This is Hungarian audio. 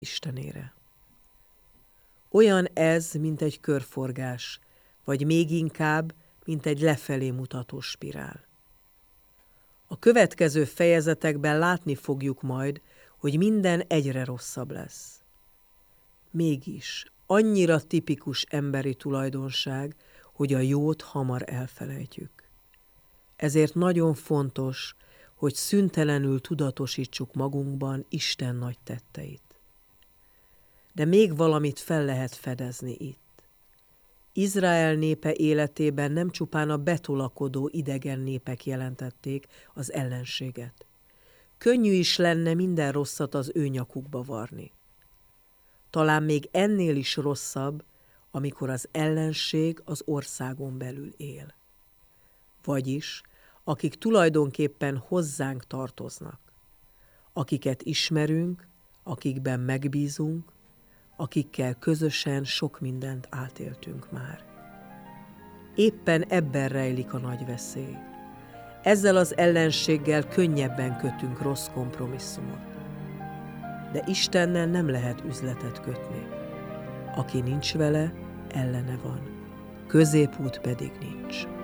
Istenére. Olyan ez, mint egy körforgás, vagy még inkább, mint egy lefelé mutató spirál. A következő fejezetekben látni fogjuk majd, hogy minden egyre rosszabb lesz. Mégis annyira tipikus emberi tulajdonság, hogy a jót hamar elfelejtjük. Ezért nagyon fontos, hogy szüntelenül tudatosítsuk magunkban Isten nagy tetteit. De még valamit fel lehet fedezni itt. Izrael népe életében nem csupán a betolakodó idegen népek jelentették az ellenséget. Könnyű is lenne minden rosszat az ő nyakukba varni. Talán még ennél is rosszabb, amikor az ellenség az országon belül él. Vagyis, akik tulajdonképpen hozzánk tartoznak, akiket ismerünk, akikben megbízunk, akikkel közösen sok mindent átéltünk már. Éppen ebben rejlik a nagy veszély. Ezzel az ellenséggel könnyebben kötünk rossz kompromisszumot. De Istennel nem lehet üzletet kötni. Aki nincs vele, ellene van. Középút pedig nincs.